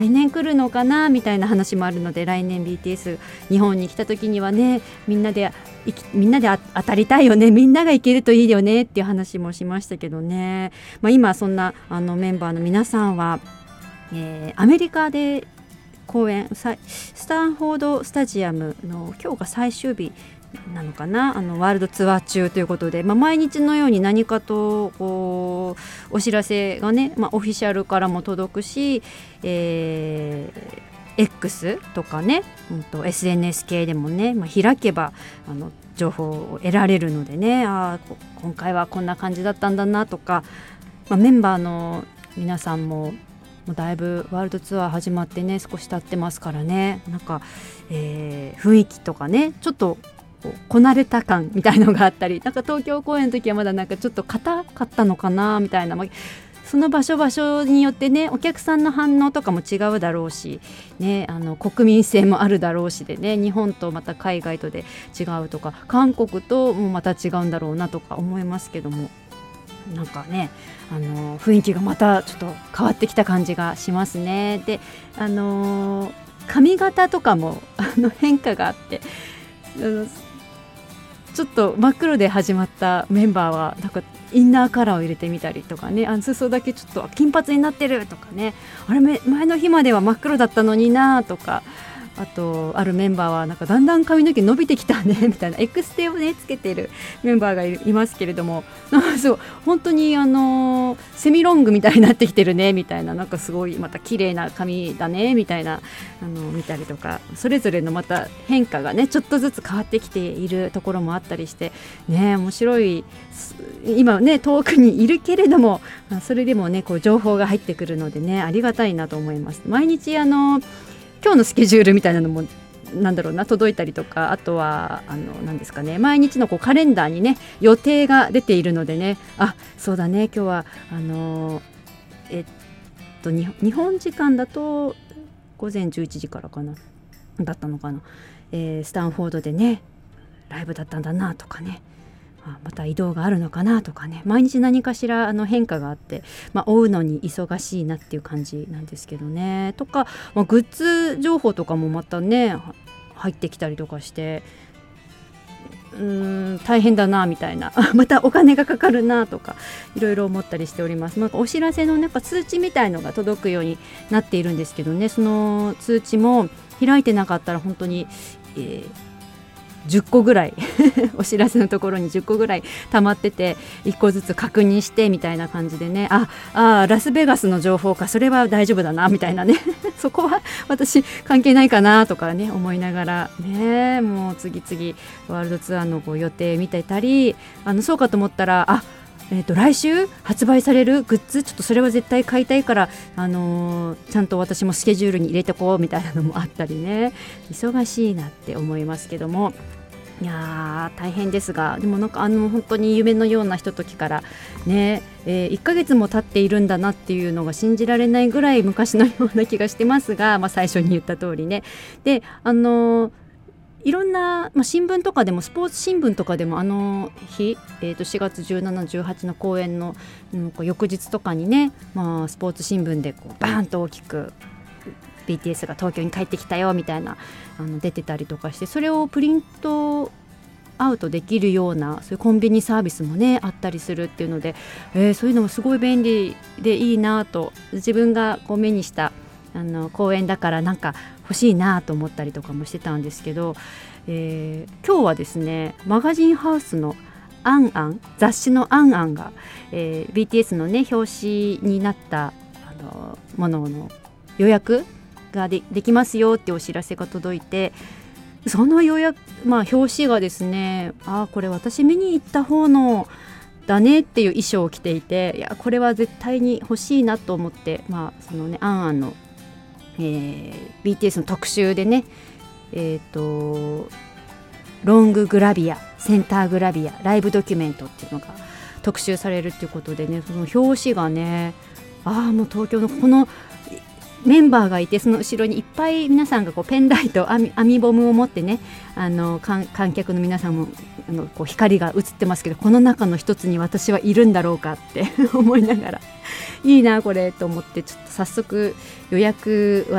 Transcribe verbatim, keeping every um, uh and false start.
来年来るのかなみたいな話もあるので、来年 ビーティーエス 日本に来た時にはね、みんなでみんなで当たりたいよね、みんなが行けるといいよねっていう話もしましたけどね、まあ、今そんなあのメンバーの皆さんは、えー、アメリカで公演、スタンフォードスタジアムの今日が最終日なのかな、あのワールドツアー中ということで、まあ、毎日のように何かとこうお知らせがね、まあ、オフィシャルからも届くし、えー、X とかね、うんと エスエヌエス 系でもね、まあ、開けばあの情報を得られるのでね、あ今回はこんな感じだったんだなとか、まあ、メンバーの皆さんももうだいぶワールドツアー始まってね少し経ってますからね、なんか、えー、雰囲気とかねちょっとこなれた感みたいのがあったり、なんか東京公演の時はまだなんかちょっと硬かったのかなみたいな、まあ、その場所場所によってねお客さんの反応とかも違うだろうし、ね、あの国民性もあるだろうしでね、日本とまた海外とで違うとか韓国ともまた違うんだろうなとか思いますけども、なんかねあの雰囲気がまたちょっと変わってきた感じがしますね。で、あの髪型とかもあの変化があって、あのちょっと真っ黒で始まったメンバーはなんかインナーカラーを入れてみたりとかね、あの裾だけちょっと金髪になってるとかね、あれ前の日までは真っ黒だったのになとか、あとあるメンバーはなんかだんだん髪の毛伸びてきたねみたいなエクステをねつけてるメンバーが い, いますけれども、そう本当にあのセミロングみたいになってきてるねみたいな、なんかすごいまた綺麗な髪だねみたいなあの見たりとか、それぞれのまた変化がねちょっとずつ変わってきているところもあったりしてね、面白い。今ね遠くにいるけれどもそれでもねこう情報が入ってくるのでねありがたいなと思います。毎日あの今日のスケジュールみたいなのもなんだろうな届いたりとか、あとはあの何ですかね、毎日のこうカレンダーにね予定が出ているのでね、あそうだね今日はあのえっと日本時間だと午前じゅういちじからかなだったのかな、えー、スタンフォードでねライブだったんだなとかね、また移動があるのかなとかね、毎日何かしらあの変化があって、まあ、追うのに忙しいなっていう感じなんですけどね。とか、まあ、グッズ情報とかもまたね入ってきたりとかして、うーん大変だなみたいなまたお金がかかるなとかいろいろ思ったりしております。なんかお知らせのなんか通知みたいのが届くようになっているんですけどね、その通知も開いてなかったら本当に、えーじゅっこぐらいお知らせのところにじゅっこぐらい溜まってて、いっこずつ確認してみたいな感じでね、ああラスベガスの情報か、それは大丈夫だなみたいなねそこは私関係ないかなとかね思いながらね、もう次々ワールドツアーのこう予定見てたり、あのそうかと思ったらあえー、と来週発売されるグッズちょっとそれは絶対買いたいから、あのー、ちゃんと私もスケジュールに入れてこうみたいなのもあったりね、忙しいなって思いますけども、いや大変ですが、でもなんかあの本当に夢のようなひとときからね、えー、いっかげつも経っているんだなっていうのが信じられないぐらい昔のような気がしてますが、まあ、最初に言った通りね、であのーいろんな、まあ、新聞とかでもスポーツ新聞とかでもあの日、えー、としがつじゅうしち、じゅうはちの公演の、うん、こう翌日とかにね、まあ、スポーツ新聞でこうバーンと大きく ビーティーエス が東京に帰ってきたよみたいなあの出てたりとかして、それをプリントアウトできるようなそういうコンビニサービスもねあったりするっていうので、えー、そういうのもすごい便利でいいなと、自分がこう目にしたあの公演だからなんか欲しいなと思ったりとかもしてたんですけど、えー、今日はですねマガジンハウスのアンアン雑誌のアンアンが、えー、ビーティーエス のね表紙になったあのものの予約が で, できますよってお知らせが届いて、その予約、まあ、表紙がですね、あこれ私見に行った方のだねっていう衣装を着ていて、いやこれは絶対に欲しいなと思って、まあそのねアンアンのえー、ビーティーエス の特集でね、えーと、ロンググラビア、センターグラビア、ライブドキュメントっていうのが特集されるっていうことでね、その表紙がね、ああもう東京のこのメンバーがいて、その後ろにいっぱい皆さんがこうペンライト、網網ボムを持ってね、あの観観客の皆さんもあのこう光が映ってますけど、この中の一つに私はいるんだろうかって思いながら、いいなこれと思って、ちょっと早速予約は